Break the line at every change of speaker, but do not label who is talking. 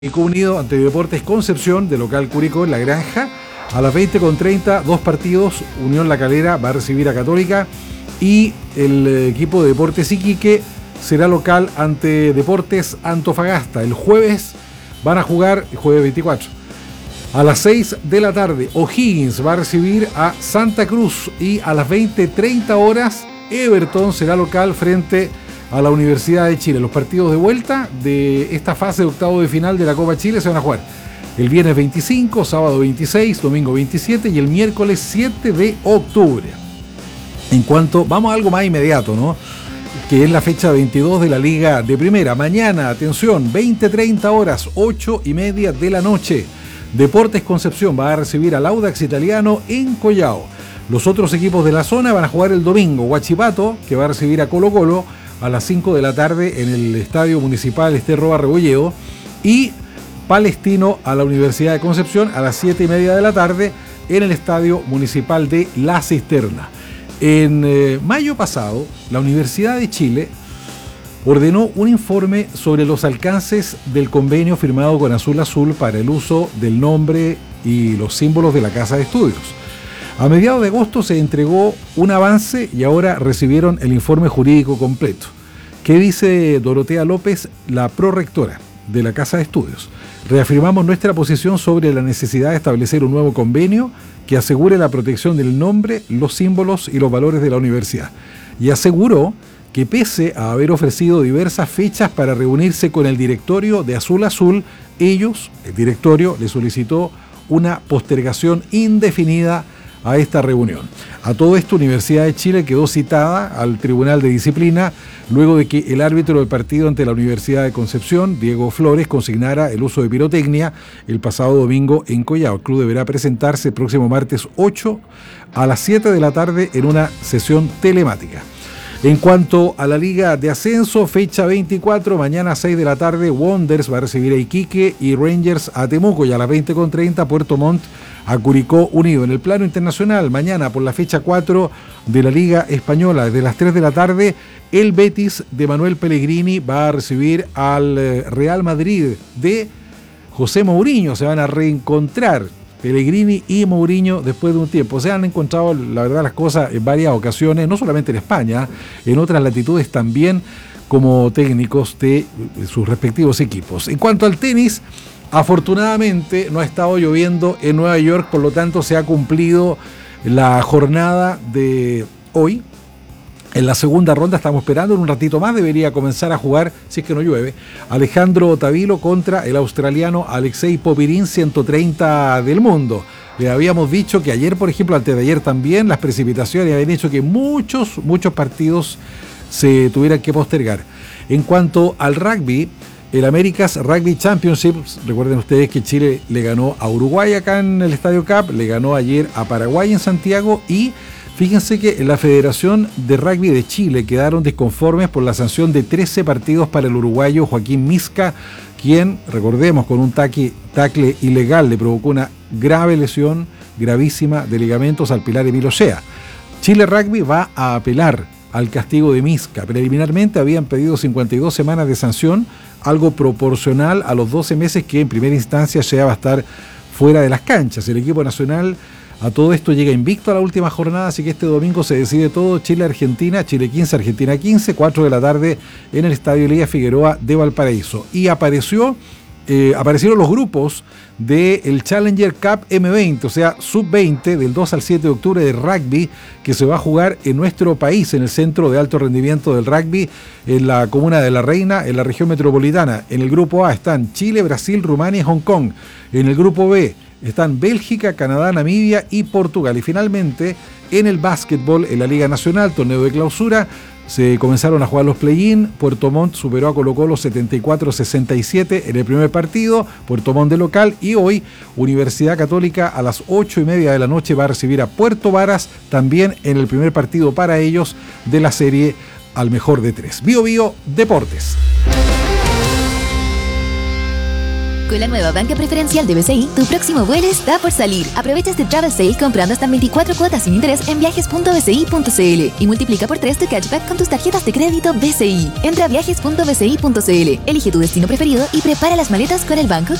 Curicó Unido ante Deportes Concepción, de local Curicó en La Granja. A las 20:30, dos partidos. Unión La Calera va a recibir a Católica y el equipo de Deportes Iquique será local ante Deportes Antofagasta. El jueves van a jugar, el jueves 24. A las 6 de la tarde, O'Higgins va a recibir a Santa Cruz y a las 20:30 horas, Everton será local frente a la Universidad de Chile. Los partidos de vuelta de esta fase de octavo de final de la Copa Chile se van a jugar el viernes 25, sábado 26, domingo 27 y el miércoles 7 de octubre. En cuanto, vamos a algo más inmediato, ¿no? Que es la fecha 22 de la Liga de Primera. Mañana, atención, 20:30 horas, 8:30 de la noche. Deportes Concepción va a recibir al Audax Italiano en Collao. Los otros equipos de la zona van a jugar el domingo. Huachipato, que va a recibir a Colo Colo a las 5 de la tarde en el Estadio Municipal Esterroa Rebolledo, y Palestino a la Universidad de Concepción a las 7:30 de la tarde en el Estadio Municipal de La Cisterna. En mayo pasado, la Universidad de Chile ordenó un informe sobre los alcances del convenio firmado con Azul Azul para el uso del nombre y los símbolos de la Casa de Estudios. A mediados de agosto se entregó un avance y ahora recibieron el informe jurídico completo. ¿Qué dice Dorotea López, la prorectora de la Casa de Estudios? Reafirmamos nuestra posición sobre la necesidad de establecer un nuevo convenio que asegure la protección del nombre, los símbolos y los valores de la universidad. Y aseguró que pese a haber ofrecido diversas fechas para reunirse con el directorio de Azul Azul, el directorio, le solicitó una postergación indefinida a esta reunión. A todo esto, Universidad de Chile quedó citada al Tribunal de Disciplina luego de que el árbitro del partido ante la Universidad de Concepción, Diego Flores, consignara el uso de pirotecnia el pasado domingo en Collao. El club deberá presentarse el próximo martes 8 a las 7 de la tarde en una sesión telemática. En cuanto a la Liga de Ascenso, fecha 24, mañana a 6 de la tarde, Wanderers va a recibir a Iquique y Rangers a Temuco, y a las 20:30, Puerto Montt a Curicó Unido. En el plano internacional, mañana por la fecha 4 de la Liga Española, desde las 3 de la tarde, el Betis de Manuel Pellegrini va a recibir al Real Madrid de José Mourinho. Se van a reencontrar Pellegrini y Mourinho después de un tiempo. Se han encontrado, la verdad, las cosas en varias ocasiones, no solamente en España, en otras latitudes también, como técnicos de sus respectivos equipos. En cuanto al tenis, afortunadamente no ha estado lloviendo en Nueva York, por lo tanto se ha cumplido la jornada de hoy. En la segunda ronda estamos esperando, en un ratito más debería comenzar a jugar, si es que no llueve, Alejandro Tavilo contra el australiano Alexei Popirín, 130 del mundo. Le habíamos dicho que ayer, por ejemplo, antes de ayer también, las precipitaciones habían hecho que muchos partidos se tuvieran que postergar. En cuanto al rugby, el America's Rugby Championship, recuerden ustedes que Chile le ganó a Uruguay acá en el Estadio Cap, le ganó ayer a Paraguay en Santiago, y fíjense que en la Federación de Rugby de Chile quedaron desconformes por la sanción de 13 partidos para el uruguayo Joaquín Misca, quien, recordemos, con un tackle ilegal le provocó una grave lesión, gravísima, de ligamentos al pilar Emilio Sea. Chile Rugby va a apelar al castigo de Misca. Preliminarmente habían pedido 52 semanas de sanción, algo proporcional a los 12 meses que en primera instancia Sea va a estar fuera de las canchas. El equipo nacional a todo esto llega invicto a la última jornada, así que este domingo se decide todo. Chile-Argentina, Chile 15, Argentina 15, 4 de la tarde en el Estadio Elías Figueroa de Valparaíso. Y aparecieron los grupos del Challenger Cup M20, o sea, sub-20, del 2 al 7 de octubre, de rugby, que se va a jugar en nuestro país, en el Centro de Alto Rendimiento del Rugby, en la comuna de La Reina, en la región metropolitana. En el grupo A están Chile, Brasil, Rumania y Hong Kong. En el grupo B están Bélgica, Canadá, Namibia y Portugal. Y finalmente, en el básquetbol, en la Liga Nacional, torneo de clausura, se comenzaron a jugar los play-in. Puerto Montt superó a Colo Colo 74-67 en el primer partido, Puerto Montt de local, y hoy Universidad Católica a las 8:30 de la noche va a recibir a Puerto Varas, también en el primer partido para ellos de la serie al mejor de 3. Bio Bio Deportes.
Con la nueva banca preferencial de BCI, tu próximo vuelo está por salir. Aprovecha este travel sale comprando hasta 24 cuotas sin interés en viajes.bci.cl y multiplica por 3 tu cashback con tus tarjetas de crédito BCI. Entra a viajes.bci.cl, elige tu destino preferido y prepara las maletas con el banco